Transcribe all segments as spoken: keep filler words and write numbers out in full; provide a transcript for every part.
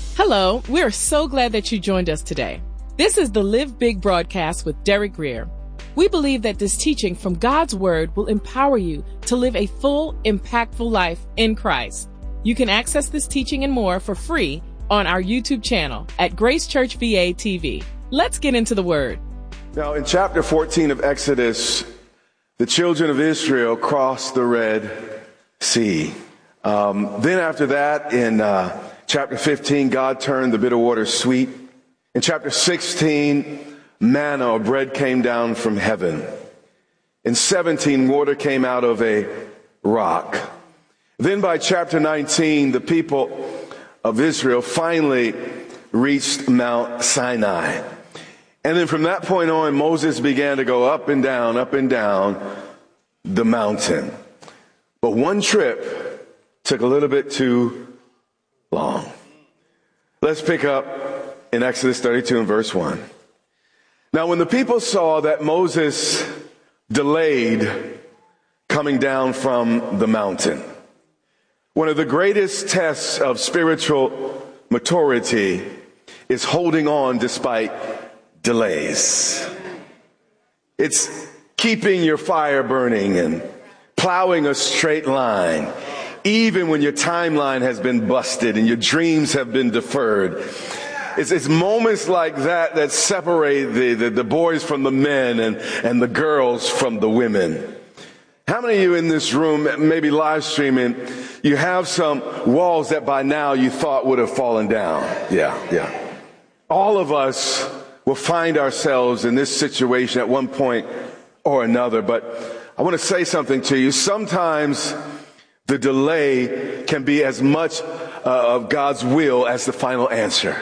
Hello, we are so glad that you joined us today. This is the Live Big broadcast with Derek Greer. We believe that this teaching from God's Word will empower you to live a full, impactful life in Christ. You can access this teaching and more for free on our YouTube channel at Grace Church V A T V. Let's get into the Word. Now, in chapter fourteen of Exodus, the children of Israel crossed the Red Sea. Um, then after that, in uh, chapter fifteen, God turned the bitter water sweet. In chapter sixteen, manna or bread came down from heaven. In seventeen, water came out of a rock. Then by chapter nineteen, the people of Israel finally reached Mount Sinai. And then from that point on, Moses began to go up and down, up and down the mountain. But one trip took a little bit too long. Let's pick up in Exodus thirty-two and verse one. Now, when the people saw that Moses delayed coming down from the mountain, one of the greatest tests of spiritual maturity is holding on despite delays. It's keeping your fire burning and plowing a straight line, even when your timeline has been busted and your dreams have been deferred. It's, it's moments like that that separate the, the, the boys from the men and, and the girls from the women. How many of you in this room, maybe live streaming, you have some walls that by now you thought would have fallen down? Yeah, yeah. All of us will find ourselves in this situation at one point or another. But I want to say something to you. Sometimes the delay can be as much uh, of God's will as the final answer.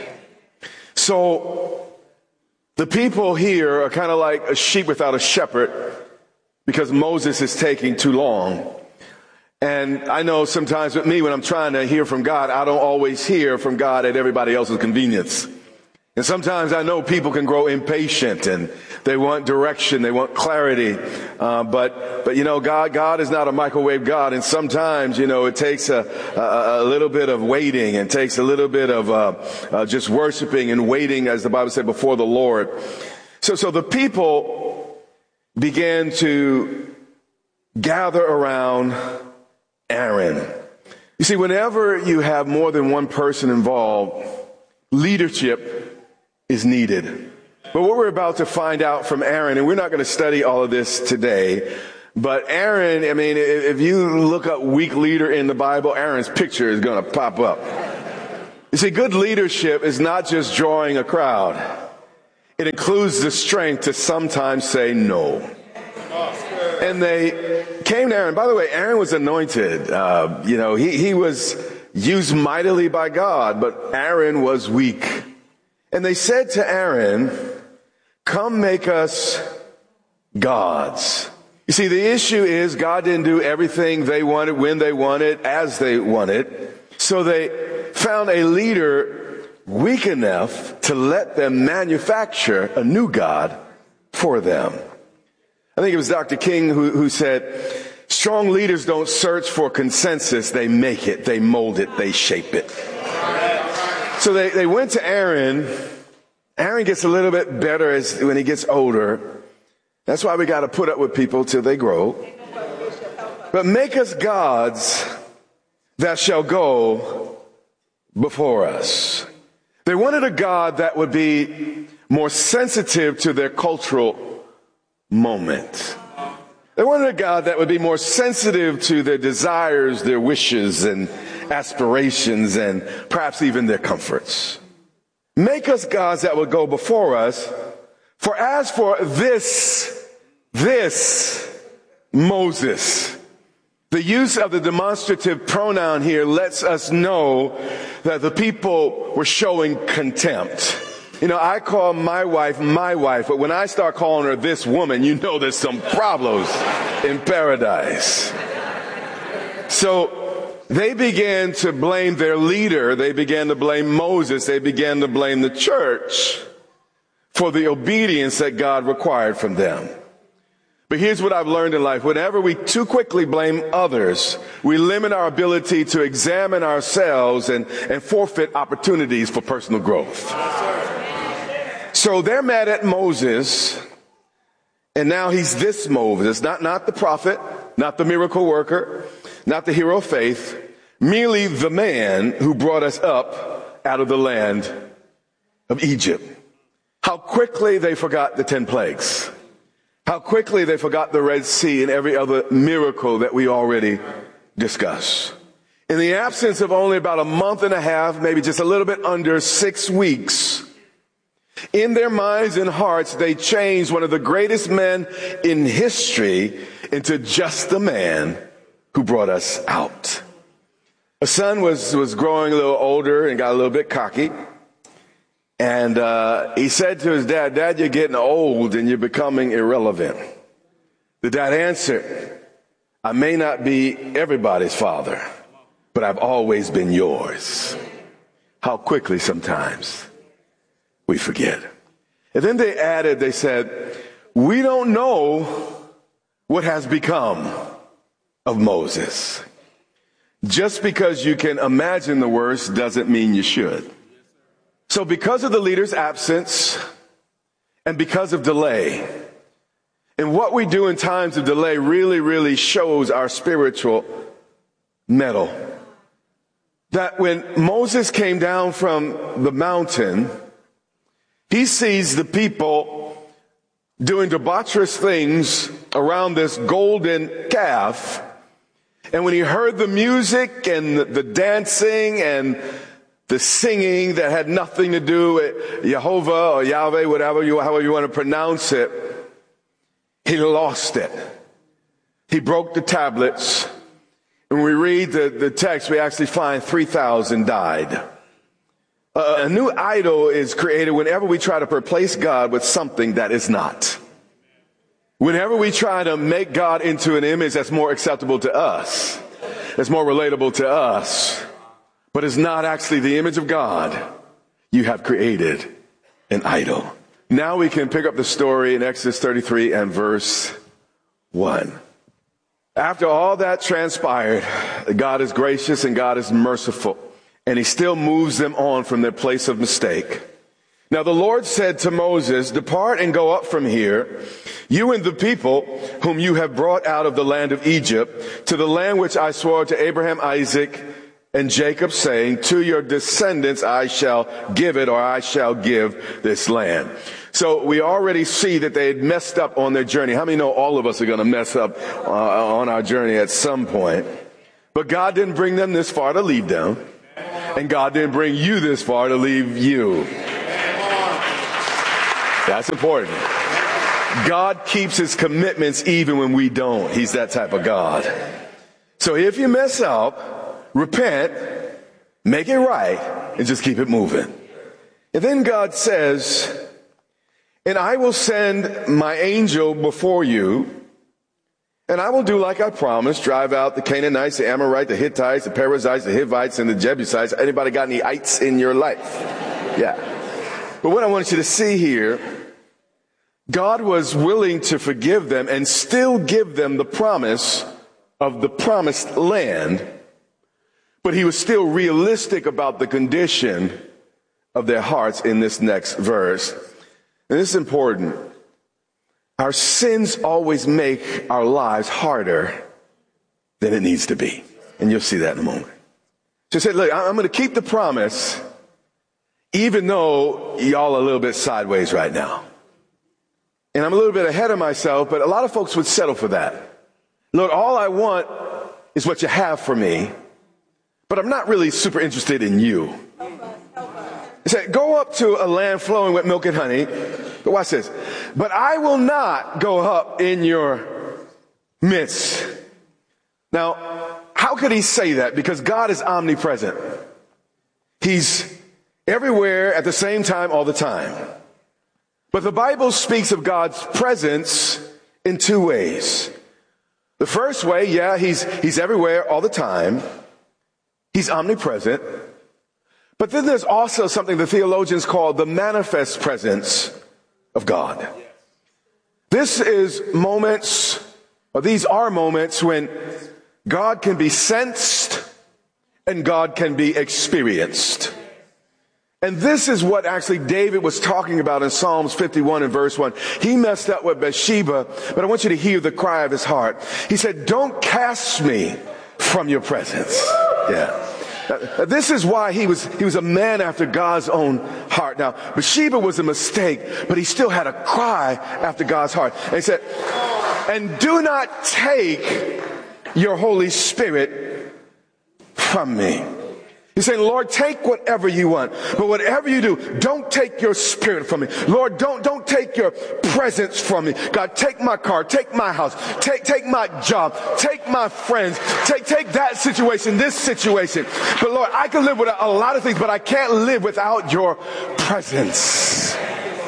So the people here are kind of like a sheep without a shepherd because Moses is taking too long. And I know sometimes with me, when I'm trying to hear from God, I don't always hear from God at everybody else's convenience. And sometimes I know people can grow impatient and they want direction, they want clarity. Uh, but, but you know, God, God is not a microwave God. And sometimes, you know, it takes a, a, a little bit of waiting and takes a little bit of, uh, uh, just worshiping and waiting, as the Bible said, before the Lord. So, so the people began to gather around Aaron. You see, whenever you have more than one person involved, leadership is needed. But what we're about to find out from Aaron, and we're not going to study all of this today, but Aaron, I mean, if you look up weak leader in the Bible, Aaron's picture is going to pop up. You see, good leadership is not just drawing a crowd. It includes the strength to sometimes say no. And they came to Aaron. By the way, Aaron was anointed. Uh, you know, he, he was used mightily by God, but Aaron was weak. And they said to Aaron, come make us gods. You see, the issue is God didn't do everything they wanted, when they wanted, as they wanted. So they found a leader weak enough to let them manufacture a new God for them. I think it was Doctor King who, who said, strong leaders don't search for consensus. They make it, they mold it, they shape it. So they, they went to Aaron. Aaron gets a little bit better as when he gets older. That's why we got to put up with people till they grow. But make us gods that shall go before us. They wanted a God that would be more sensitive to their cultural moment. They wanted a God that would be more sensitive to their desires, their wishes, and aspirations, and perhaps even their comforts. Make us gods that will go before us. For as for this, this Moses, the use of the demonstrative pronoun here lets us know that the people were showing contempt. You know, I call my wife my wife, but when I start calling her this woman, you know there's some problems in paradise. So they began to blame their leader. They began to blame Moses. They began to blame the church for the obedience that God required from them. But here's what I've learned in life. Whenever we too quickly blame others, we limit our ability to examine ourselves and, and forfeit opportunities for personal growth. So they're mad at Moses, and now he's this Moses, not, not the prophet, not the miracle worker, not the hero of faith, merely the man who brought us up out of the land of Egypt. How quickly they forgot the ten plagues. How quickly they forgot the Red Sea and every other miracle that we already discussed. In the absence of only about a month and a half, maybe just a little bit under six weeks, in their minds and hearts, they changed one of the greatest men in history into just the man who brought us out. A son was, was growing a little older and got a little bit cocky. And uh, he said to his dad, "Dad, you're getting old and you're becoming irrelevant." The dad answered, "I may not be everybody's father, but I've always been yours." How quickly sometimes we forget. And then they added, they said, "We don't know what has become of Moses." Just because you can imagine the worst doesn't mean you should. So because of the leader's absence and because of delay, and what we do in times of delay really, really shows our spiritual mettle. That when Moses came down from the mountain, he sees the people doing debaucherous things around this golden calf. And when he heard the music and the dancing and the singing that had nothing to do with Jehovah or Yahweh, whatever you, however you want to pronounce it, he lost it. He broke the tablets. When we read the, the text, we actually find three thousand died. Uh, a new idol is created whenever we try to replace God with something that is not. Whenever we try to make God into an image that's more acceptable to us, that's more relatable to us, but is not actually the image of God, you have created an idol. Now we can pick up the story in Exodus thirty-three and verse one. After all that transpired, God is gracious and God is merciful, and he still moves them on from their place of mistake. Now the Lord said to Moses, "Depart and go up from here, you and the people whom you have brought out of the land of Egypt, to the land which I swore to Abraham, Isaac, and Jacob, saying, to your descendants I shall give it, or I shall give this land." So we already see that they had messed up on their journey. How many know all of us are going to mess up uh, on our journey at some point? But God didn't bring them this far to leave them. And God didn't bring you this far to leave you. That's important. God keeps his commitments even when we don't. He's that type of God. So if you mess up, repent, make it right, and just keep it moving. And then God says, "And I will send my angel before you, and I will do like I promised, drive out the Canaanites, the Amorites, the Hittites, the Perizzites, the Hivites, and the Jebusites." Anybody got any ites in your life? Yeah. But what I want you to see here, God was willing to forgive them and still give them the promise of the promised land, but he was still realistic about the condition of their hearts in this next verse. And this is important. Our sins always make our lives harder than it needs to be. And you'll see that in a moment. So he said, look, I'm going to keep the promise, even though y'all are a little bit sideways right now. And I'm a little bit ahead of myself, but a lot of folks would settle for that. Look, all I want is what you have for me, but I'm not really super interested in you. He said, go up to a land flowing with milk and honey. But watch this. But I will not go up in your midst. Now, how could he say that? Because God is omnipresent. He's everywhere at the same time, all the time. But the Bible speaks of God's presence in two ways. The first way, yeah, he's, he's everywhere all the time. He's omnipresent. But then there's also something the theologians call the manifest presence of God. This is moments, or these are moments when God can be sensed and God can be experienced. And this is what actually David was talking about in Psalms fifty-one and verse one. He messed up with Bathsheba, but I want you to hear the cry of his heart. He said, don't cast me from your presence. Yeah. Uh, this is why he was, he was a man after God's own heart. Now, Bathsheba was a mistake, but he still had a cry after God's heart. And he said, and do not take your Holy Spirit from me. He's saying, Lord, take whatever you want, but whatever you do, don't take your spirit from me. Lord, don't, don't take your presence from me. God, take my car, take my house, take, take my job, take my friends, take, take that situation, this situation. But Lord, I can live without a lot of things, but I can't live without your presence.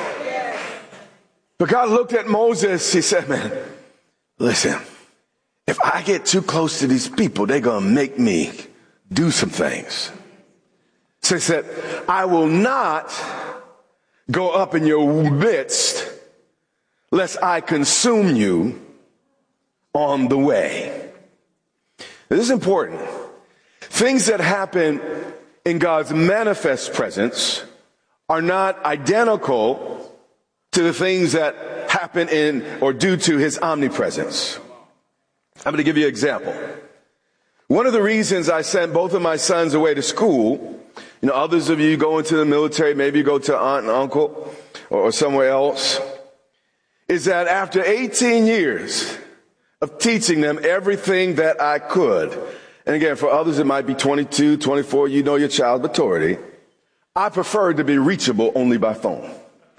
But God looked at Moses. He said, man, listen, if I get too close to these people, they're going to make me do some things. So he said, I will not go up in your midst lest I consume you on the way. This is important. Things that happen in God's manifest presence are not identical to the things that happen in or due to his omnipresence. I'm going to give you an example. One of the reasons I sent both of my sons away to school, you know, others of you go into the military, maybe you go to aunt and uncle or somewhere else, is that after eighteen years of teaching them everything that I could, and again, for others it might be twenty-two, twenty-four, you know your child's maturity, I preferred to be reachable only by phone.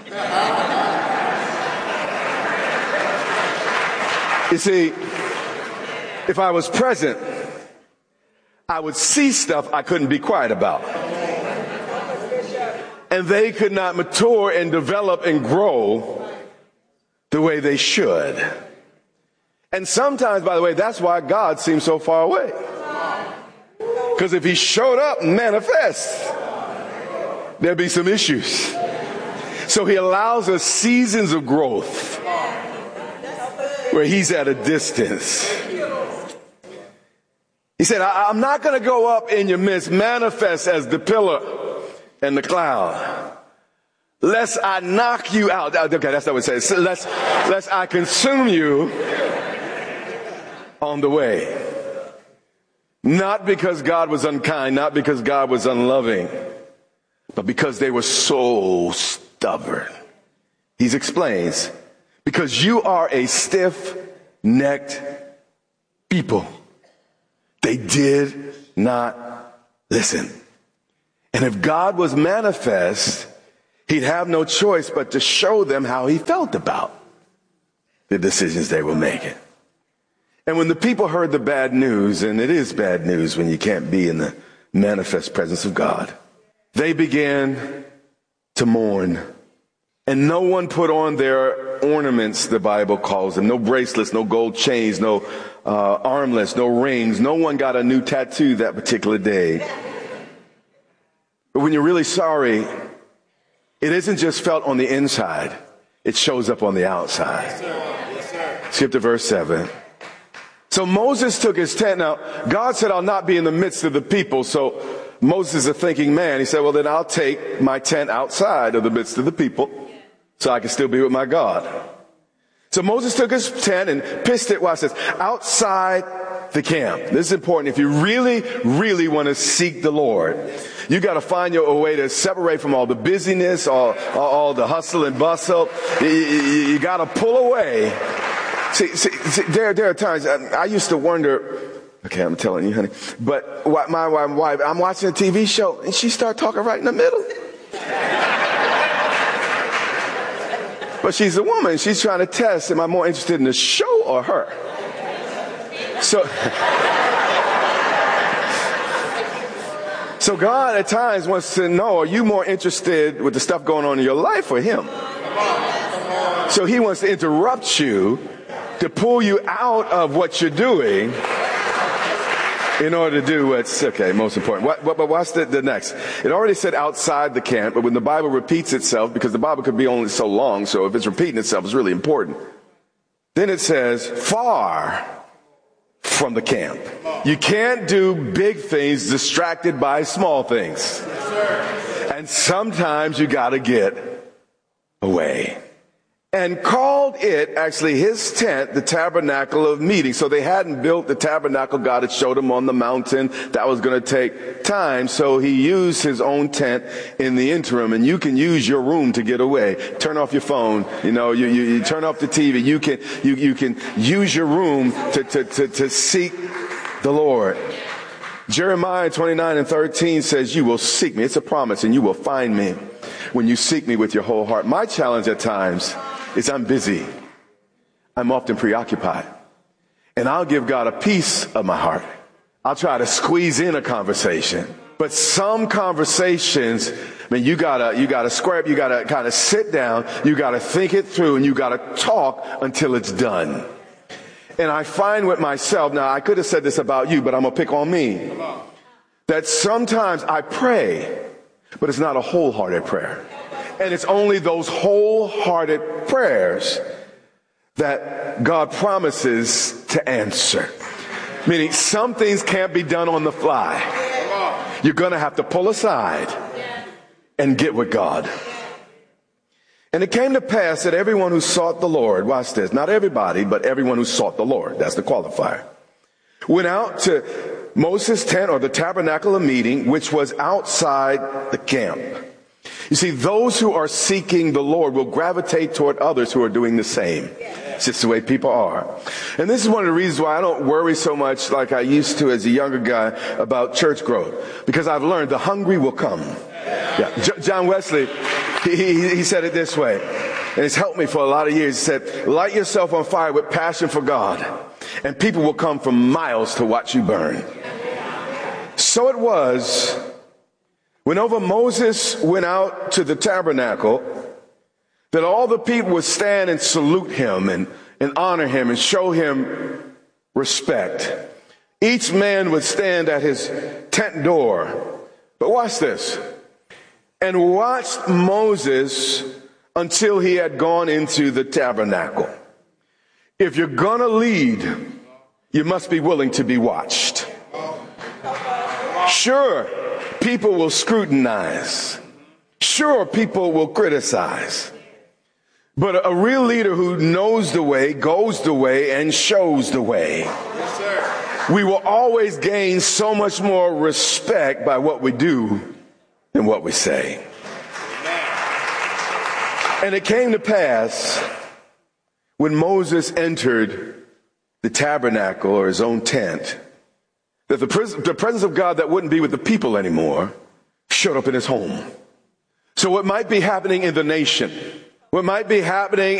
You see, if I was present, I would see stuff I couldn't be quiet about. And they could not mature and develop and grow the way they should. And sometimes, by the way, that's why God seems so far away. Because if he showed up and manifest, there'd be some issues. So he allows us seasons of growth where he's at a distance. He said, I, I'm not going to go up in your midst, manifest as the pillar and the cloud, lest I knock you out. Okay, that's not what it says. Lest, lest I consume you on the way. Not because God was unkind, not because God was unloving, but because they were so stubborn. He explains, because you are a stiff-necked people. They did not listen. And if God was manifest, he'd have no choice but to show them how he felt about the decisions they were making. And when the people heard the bad news, and it is bad news when you can't be in the manifest presence of God, they began to mourn. And no one put on their ornaments, the Bible calls them. No bracelets, no gold chains, no uh, armlets, no rings. No one got a new tattoo that particular day. But when you're really sorry, it isn't just felt on the inside. It shows up on the outside. Yes, sir. Yes, sir. Skip to verse seven. So Moses took his tent. Now, God said, I'll not be in the midst of the people. So Moses is a thinking man. He said, well, then I'll take my tent outside of the midst of the people so I can still be with my God. So Moses took his tent and pitched it, watch this, outside the camp. This is important. If you really, really want to seek the Lord, you got to find your way to separate from all the busyness, all, all, all the hustle and bustle. You, you, you got to pull away. See, see, see there, there are times I, I used to wonder, okay, I'm telling you, honey, but my, my wife, I'm watching a T V show and she started talking right in the middle. But she's a woman. She's trying to test, am I more interested in the show or her? So, so God at times wants to know, are you more interested with the stuff going on in your life or him? So he wants to interrupt you to pull you out of what you're doing in order to do what's, okay, most important. What, what, but what's the, the next? It already said outside the camp, but when the Bible repeats itself, because the Bible could be only so long, so if it's repeating itself, it's really important. Then it says, far from the camp. You can't do big things distracted by small things. And sometimes you got to get away. And called it, actually, his tent, the tabernacle of meeting. So they hadn't built the tabernacle. God had showed him on the mountain. That was going to take time. So he used his own tent in the interim. And you can use your room to get away. Turn off your phone. You know, you, you, you turn off the T V. You can, you, you can use your room to, to, to, to seek the Lord. Jeremiah twenty-nine and thirteen says, you will seek me. It's a promise, and you will find me when you seek me with your whole heart. My challenge at times is I'm busy. I'm often preoccupied. And I'll give God a piece of my heart. I'll try to squeeze in a conversation. But some conversations, I mean, you gotta, you gotta square up, you gotta kind of sit down, you gotta think it through, and you gotta talk until it's done. And I find with myself, now I could have said this about you, but I'm gonna pick on me, that sometimes I pray, but it's not a wholehearted prayer. And it's only those wholehearted prayers that God promises to answer. Meaning some things can't be done on the fly. You're going to have to pull aside and get with God. And it came to pass that everyone who sought the Lord, watch this, not everybody, but everyone who sought the Lord, that's the qualifier, went out to Moses' tent, or the tabernacle of meeting, which was outside the camp. You see, those who are seeking the Lord will gravitate toward others who are doing the same. It's just the way people are. And this is one of the reasons why I don't worry so much like I used to as a younger guy about church growth. Because I've learned the hungry will come. Yeah. J- John Wesley, he, he, he said it this way, and it's helped me for a lot of years. He said, light yourself on fire with passion for God, and people will come from miles to watch you burn. So it was, whenever Moses went out to the tabernacle, that all the people would stand and salute him and, and honor him and show him respect. Each man would stand at his tent door. But watch this. And watched Moses until he had gone into the tabernacle. If you're gonna lead, you must be willing to be watched. Sure, people will scrutinize. Sure, people will criticize. But a real leader who knows the way, goes the way, and shows the way. Yes, sir. We will always gain so much more respect by what we do than what we say. Amen. And it came to pass when Moses entered the tabernacle, or his own tent, that the, pres- the presence of God that wouldn't be with the people anymore showed up in his home. So what might be happening in the nation, what might be happening